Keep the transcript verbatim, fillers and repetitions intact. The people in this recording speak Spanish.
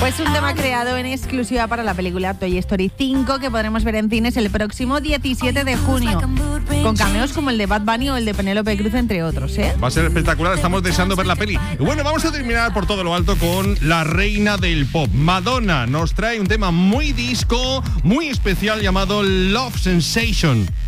Pues un tema creado en exclusiva para la película Toy Story cinco, que podremos ver en cines el próximo diecisiete de junio, con cameos como el de Bad Bunny o el de Penélope Cruz, entre otros, ¿eh? Va a ser espectacular, estamos deseando ver la peli. Y bueno, vamos a terminar por todo lo alto con la reina del pop. Madonna nos trae un tema muy disco, muy especial llamado Love Sensation.